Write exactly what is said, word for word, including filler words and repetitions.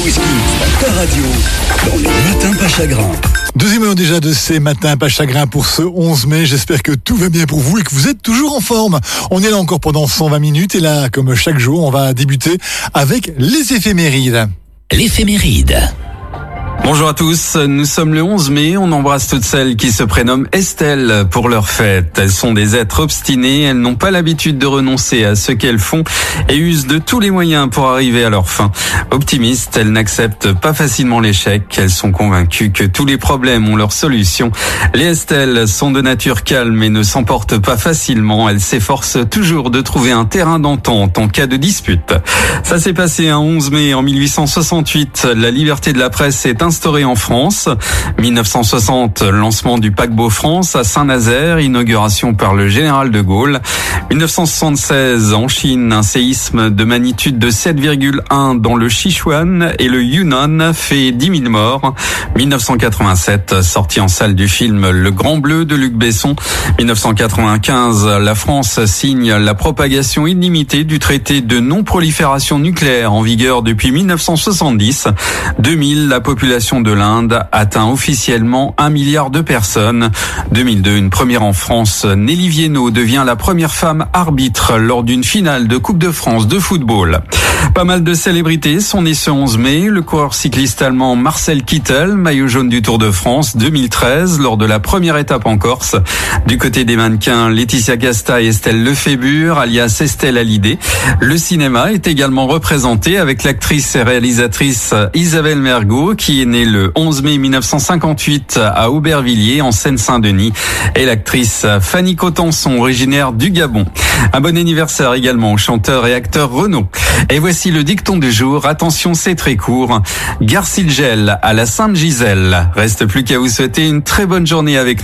Whisky, ta radio, dans les matins pas chagrin. Deuxième heure déjà de ces matins pas chagrin pour ce onze mai. J'espère que tout va bien pour vous et que vous êtes toujours en forme. On est là encore pendant cent vingt minutes et là, comme chaque jour, on va débuter avec les éphémérides. L'éphéméride. Bonjour à tous, nous sommes le onze mai, on embrasse toutes celles qui se prénomment Estelle pour leur fête. Elles sont des êtres obstinés, elles n'ont pas l'habitude de renoncer à ce qu'elles font et usent de tous les moyens pour arriver à leur fin. Optimistes, elles n'acceptent pas facilement l'échec, elles sont convaincues que tous les problèmes ont leur solution. Les Estelle sont de nature calme et ne s'emportent pas facilement, elles s'efforcent toujours de trouver un terrain d'entente en cas de dispute. Ça s'est passé un onze mai en mille huit cent soixante-huit, la liberté de la presse est instauré en France. mille neuf cent soixante, lancement du paquebot France à Saint-Nazaire, inauguration par le général de Gaulle. mille neuf cent soixante-seize, en Chine, un séisme de magnitude de sept virgule un dans le Sichuan et le Yunnan fait dix mille morts. mille neuf cent quatre-vingt-sept, sortie en salle du film Le Grand Bleu de Luc Besson. mille neuf cent quatre-vingt-quinze, la France signe la propagation illimitée du traité de non-prolifération nucléaire en vigueur depuis mille neuf cent soixante-dix. deux mille, la population de l'Inde atteint officiellement un milliard de personnes. deux mille deux, une première en France, Nelly Viennot devient la première femme arbitre lors d'une finale de Coupe de France de football. Pas mal de célébrités sont nées ce onze mai. Le coureur cycliste allemand Marcel Kittel, maillot jaune du Tour de France deux mille treize, lors de la première étape en Corse. Du côté des mannequins, Laetitia Casta et Estelle Lefébure, alias Estelle Hallyday. Le cinéma est également représenté avec l'actrice et réalisatrice Isabelle Mergo, qui est née le onze mai mille neuf cent cinquante-huit à Aubervilliers, en Seine-Saint-Denis, et l'actrice Fanny Cotenson, originaire du Gabon. Un bon anniversaire également au chanteur et acteur Renaud. Et voici le dicton du jour. Attention, c'est très court. Garcilgel à la Sainte-Gisèle. Reste plus qu'à vous souhaiter une très bonne journée avec nous.